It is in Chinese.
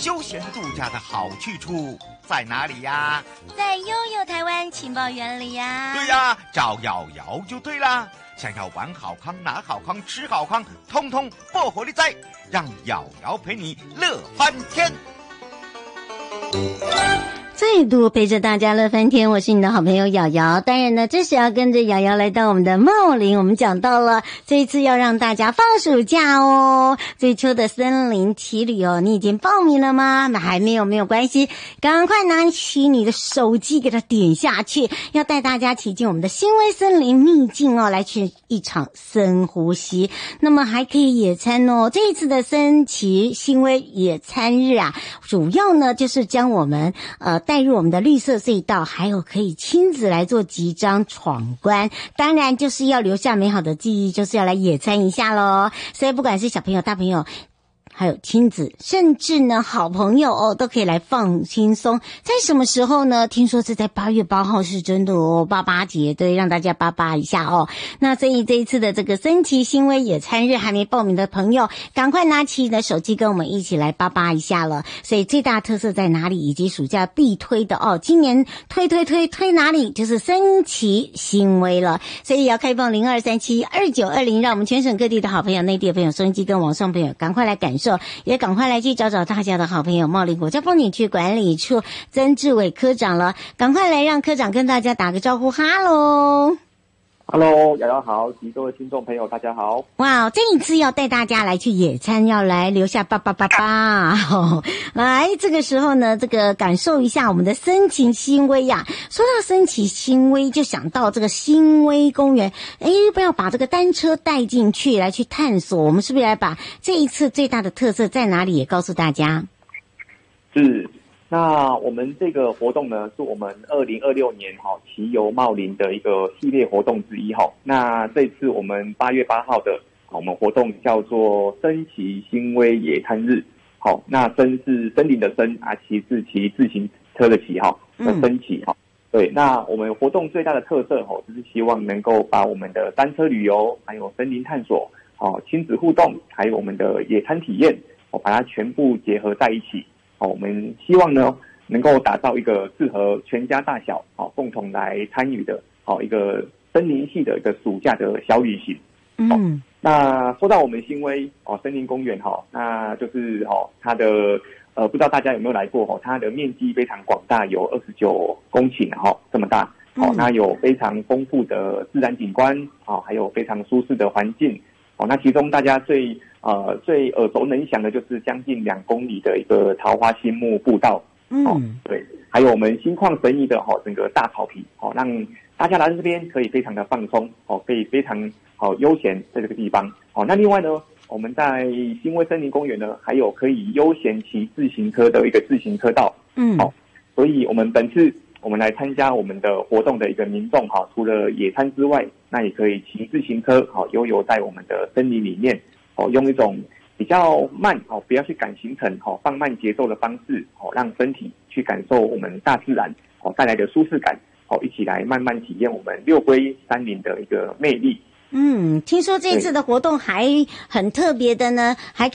休闲度假的好去处在哪里呀？ 在悠悠台湾情报园里呀。 对呀，找瑶瑶就对啦。想要玩好康、拿好康、吃好康，通通不火力在，让瑶瑶陪你乐翻天。 再度陪着大家乐翻天，我是你的好朋友瑶瑶。当然呢，这是要跟着瑶瑶来到我们的茂林。我们讲到了这一次要让大家放暑假哦，最初的森林奇旅哦，你已经报名了吗？还没有，没有关系，赶快拿起你的手机给它点下去，要带大家骑进我们的新威森林秘境哦，来去一场深呼吸。那么还可以野餐哦，这一次的森奇新威野餐日啊，主要呢就是将我们带入我们的绿色隧道，还有可以亲子来做集章闯关，当然就是要留下美好的记忆，就是要来野餐一下咯。所以不管是小朋友大朋友还有亲子，甚至呢好朋友哦，都可以来放轻松。在什么时候呢？听说是在8月8号，是真的哦，88节，对，让大家88一下哦。那所以这一次的这个森奇新威野餐日，还没报名的朋友，赶快拿起你的手机跟我们一起来88一下了。所以最大特色在哪里，以及暑假必推的哦，今年推哪里，就是森奇新威了。所以也要开放02372920，让我们全省各地的好朋友、内地的朋友、收音机跟网上朋友赶快来感受，也赶快来去找找大家的好朋友茂林国家风景区管理处曾志伟科长了，赶快来让科长跟大家打个招呼。哈喽 ，Hello， 瑶瑶好，及各位听众朋友大家好。 哇，这一次要带大家来去野餐，要来留下8888来这个时候呢，这个感受一下我们的森奇新威呀。说到森奇新威，就想到这个新威公园，不要把这个单车带进去来去探索，我们是不是来把这一次最大的特色在哪里也告诉大家？ 是。那我们这个活动呢，是我们2026年骑游茂林的一个系列活动之一。那这次我们8月8号的我们活动叫做森奇新威野餐日。那森是森林的森啊，骑是骑自行车的骑那森奇对，那我们活动最大的特色就是希望能够把我们的单车旅游，还有森林探索亲子互动，还有我们的野餐体验把它全部结合在一起。我们希望呢，能够打造一个适合全家大小共同来参与的一个森林系的一个暑假的小旅行。那说到我们新威森林公园那就是它的不知道大家有没有来过它的面积非常广大，有29公顷这么大。那有非常丰富的自然景观还有非常舒适的环境。那其中大家最耳熟能详的就是将近2公里的一个桃花心木步道。对，还有我们心旷神怡的整个大草皮让大家来这边可以非常的放松可以非常悠闲在这个地方。那另外呢，我们在新威森林公园呢，还有可以悠闲骑自行车的一个自行车道。所以我们本次我们来参加我们的活动的一个民众除了野餐之外，那也可以骑自行车悠游在我们的森林里面用一种比较慢不要去赶行程放慢节奏的方式让身体去感受我们大自然带来的舒适感一起来慢慢体验我们六龟山林的一个魅力。 听说这次的活动还很特别的呢，还